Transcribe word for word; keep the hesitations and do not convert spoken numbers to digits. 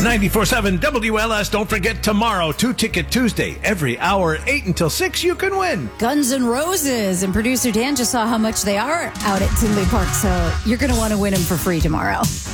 ninety-four seven W L S. Don't forget tomorrow, Two Ticket Tuesday. Every hour, eight until six, you can win. Guns N' Roses. And producer Dan just saw how much they are out at Tinley Park, so you're going to want to win them for free tomorrow.